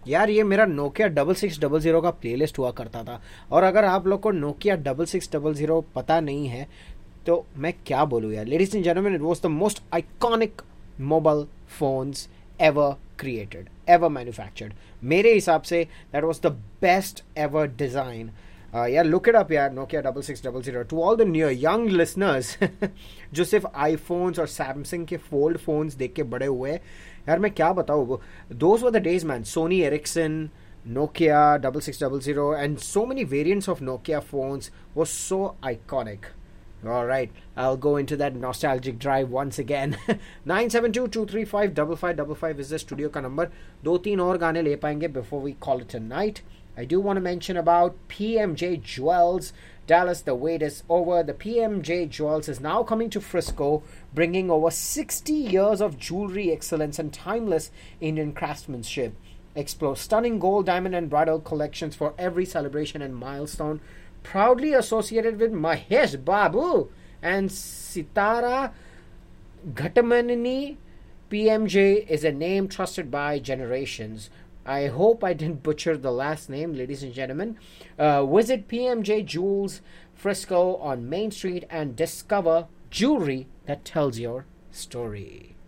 यार ये मेरा नोकिया 6600 का प्लेलिस्ट हुआ करता था। और अगर आप लोग को नोकिया 6600 पता नहीं है तो मैं क्या बोलूँ यार। Ladies and gentleman, it was the most iconic mobile phones ever created, ever manufactured. मेरे हिसाब say that was the best ever design. यार लुक इट अप यार, Nokia 6600। To all the new young listeners जो सिर्फ iPhones और Samsung के fold phones देख के बड़े हुए, यार मैं क्या बताऊँ, those were the days man. Sony Ericsson, Nokia 6600 and so many variants of Nokia phones was so iconic. All right, I'll go into that nostalgic drive once again. 9722355555 is the studio का number. दो तीन और गाने ले पाएंगे before we call it a night. I do want to mention about PMJ Jewels. Dallas, the wait is over. The PMJ Jewels is now coming to Frisco, bringing over 60 years of jewelry excellence and timeless Indian craftsmanship. Explore stunning gold, diamond, and bridal collections for every celebration and milestone. Proudly associated with Mahesh Babu and Sitara Ghatamanini, PMJ is a name trusted by generations. I hope I didn't butcher the last name, ladies and gentlemen. Visit PMJ Jewels Frisco on Main Street and discover jewelry that tells your story.